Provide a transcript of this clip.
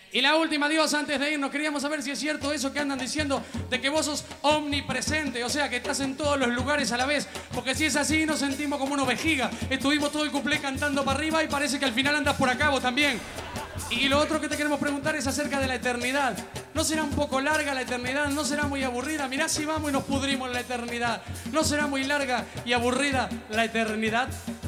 Y la última, Dios, antes de irnos, queríamos saber si es cierto eso que andan diciendo de que vos sos omnipresente, o sea, que estás en todos los lugares a la vez. Porque si es así, nos sentimos como una vejiga. Estuvimos todo el cuplé cantando para arriba y parece que al final andas por acá vos también. Y lo otro que te queremos preguntar es acerca de la eternidad. ¿No será un poco larga la eternidad? ¿No será muy aburrida? Mirá si vamos y nos pudrimos en la eternidad. ¿No será muy larga y aburrida la eternidad?